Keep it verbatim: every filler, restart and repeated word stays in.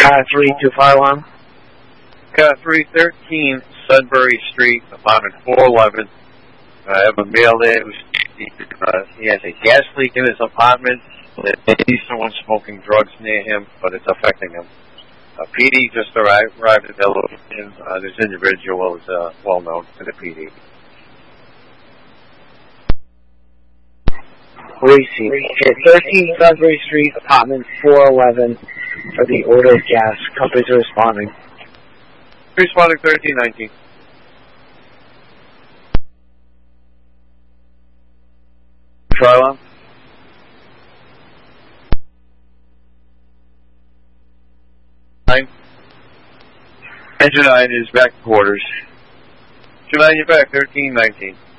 Car three two five one. Car three thirteen Sudbury Street, apartment four eleven. I have a male there who's uh, he has a gas leak in his apartment. There may be someone smoking drugs near him, but it's affecting him. Uh, P D just arrived, arrived at the location. Uh, this individual is uh, well known to the P D. Receipt. Okay, thirteen Sudbury Street, apartment four eleven, for the odor of gas. Companies are responding. Responding thirteen nineteen. Try alarm. Nine. Engine nine is back to quarters. Engine nine, you're back. thirteen nineteen.